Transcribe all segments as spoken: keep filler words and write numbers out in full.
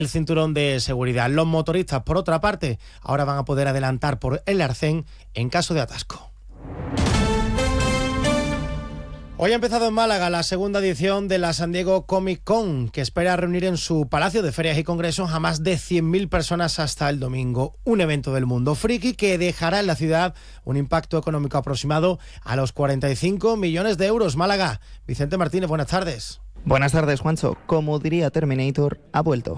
el cinturón de seguridad. Los motoristas, por otra parte, ahora van a poder adelantar por el arcén en caso de atasco. Hoy ha empezado en Málaga la segunda edición de la San Diego Comic Con, que espera reunir en su Palacio de Ferias y Congresos a más de cien mil personas hasta el domingo. Un evento del mundo friki que dejará en la ciudad un impacto económico aproximado a los cuarenta y cinco millones de euros. Málaga, Vicente Martínez, buenas tardes. Buenas tardes, Juancho. Como diría Terminator, ha vuelto.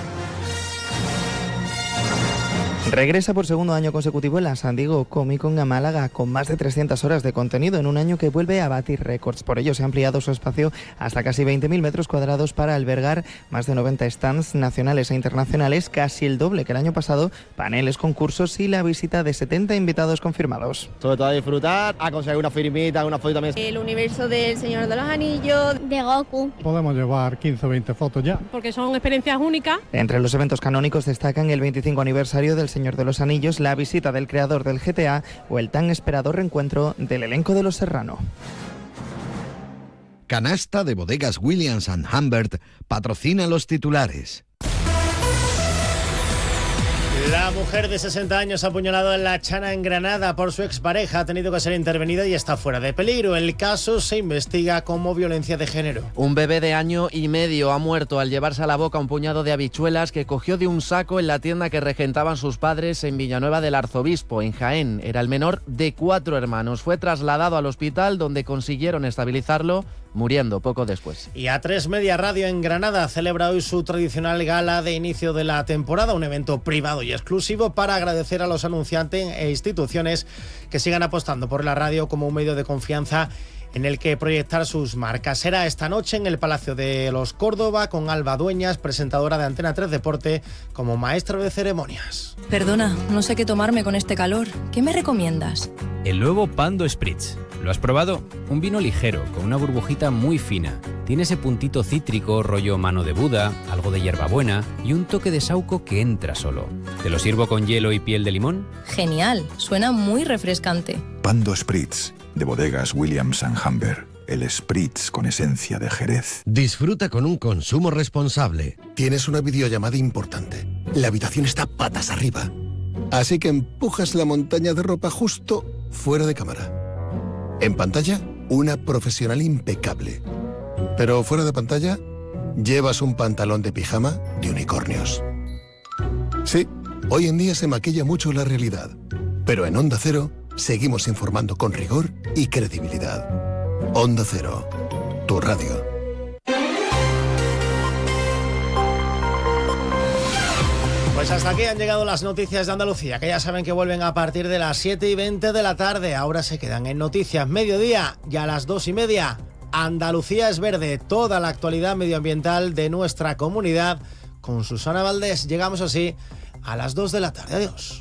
Regresa por segundo año consecutivo en la San Diego Comic Con a Málaga, con más de trescientas horas de contenido en un año que vuelve a batir récords. Por ello se ha ampliado su espacio hasta casi veinte mil metros cuadrados para albergar más de noventa stands nacionales e internacionales, casi el doble que el año pasado, paneles, concursos y la visita de setenta invitados confirmados. Sobre todo a disfrutar, a conseguir una firmita, una foto también. El universo del Señor de los Anillos, de Goku. Podemos llevar quince o veinte fotos ya. Porque son experiencias únicas. Entre los eventos canónicos destacan el veinticinco aniversario del Señor de los Anillos, la visita del creador del G T A o el tan esperado reencuentro del elenco de Los Serrano. Canasta de Bodegas Williams and Humbert patrocina los titulares. La mujer de sesenta años apuñalada en La Chana, en Granada, por su expareja ha tenido que ser intervenida y está fuera de peligro. El caso se investiga como violencia de género. Un bebé de año y medio ha muerto al llevarse a la boca un puñado de habichuelas que cogió de un saco en la tienda que regentaban sus padres en Villanueva del Arzobispo, en Jaén. Era el menor de cuatro hermanos. Fue trasladado al hospital donde consiguieron estabilizarlo, muriendo poco después. Y A tres Media Radio en Granada celebra hoy su tradicional gala de inicio de la temporada, un evento privado y exclusivo para agradecer a los anunciantes e instituciones que sigan apostando por la radio como un medio de confianza en el que proyectar sus marcas. Será esta noche en el Palacio de los Córdoba con Alba Dueñas, presentadora de Antena tres Deporte, como maestra de ceremonias. Perdona, no sé qué tomarme con este calor. ¿Qué me recomiendas? El nuevo Pando Spritz. ¿Lo has probado? Un vino ligero, con una burbujita muy fina. Tiene ese puntito cítrico, rollo mano de Buda, algo de hierbabuena y un toque de saúco que entra solo. ¿Te lo sirvo con hielo y piel de limón? Genial, suena muy refrescante. Pando Spritz, de Bodegas Williams and Humbert. El Spritz con esencia de Jerez. Disfruta con un consumo responsable. Tienes una videollamada importante. La habitación está patas arriba. Así que empujas la montaña de ropa justo fuera de cámara. En pantalla, una profesional impecable. Pero fuera de pantalla, llevas un pantalón de pijama de unicornios. Sí, hoy en día se maquilla mucho la realidad. Pero en Onda Cero, seguimos informando con rigor y credibilidad. Onda Cero, tu radio. Pues hasta aquí han llegado las noticias de Andalucía, que ya saben que vuelven a partir de las siete y veinte de la tarde. Ahora se quedan en Noticias Mediodía y a las dos y media, Andalucía es verde, toda la actualidad medioambiental de nuestra comunidad. Con Susana Valdés llegamos así a las dos de la tarde. Adiós.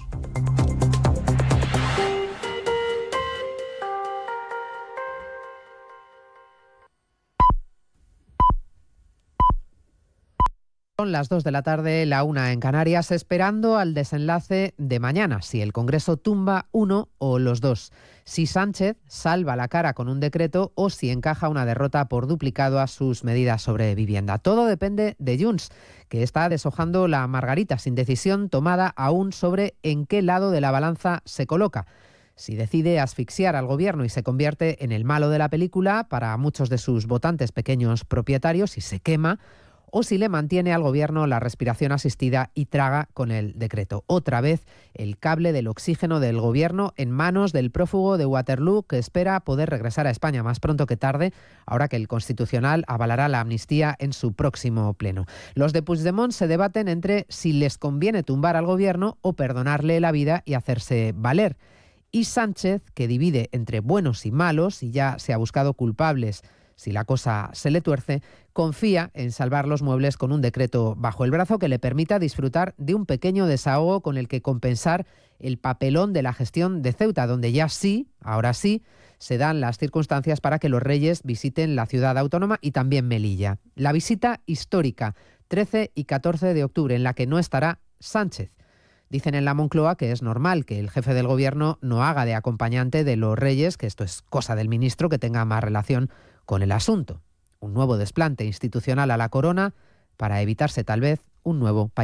Son las dos de la tarde, la una en Canarias, esperando al desenlace de mañana, si el Congreso tumba uno o los dos, si Sánchez salva la cara con un decreto o si encaja una derrota por duplicado a sus medidas sobre vivienda. Todo depende de Junts, que está deshojando la margarita sin decisión tomada aún sobre en qué lado de la balanza se coloca. Si decide asfixiar al gobierno y se convierte en el malo de la película para muchos de sus votantes pequeños propietarios y se quema, o si le mantiene al gobierno la respiración asistida y traga con el decreto. Otra vez el cable del oxígeno del gobierno en manos del prófugo de Waterloo, que espera poder regresar a España más pronto que tarde, ahora que el Constitucional avalará la amnistía en su próximo pleno. Los de Puigdemont se debaten entre si les conviene tumbar al gobierno o perdonarle la vida y hacerse valer. Y Sánchez, que divide entre buenos y malos y ya se ha buscado culpables si la cosa se le tuerce, confía en salvar los muebles con un decreto bajo el brazo que le permita disfrutar de un pequeño desahogo con el que compensar el papelón de la gestión de Ceuta, donde ya sí, ahora sí, se dan las circunstancias para que los reyes visiten la ciudad autónoma y también Melilla. La visita histórica, trece y catorce de octubre, en la que no estará Sánchez. Dicen en la Moncloa que es normal que el jefe del gobierno no haga de acompañante de los reyes, que esto es cosa del ministro que tenga más relación con el asunto. Un nuevo desplante institucional a la corona para evitarse tal vez un nuevo país.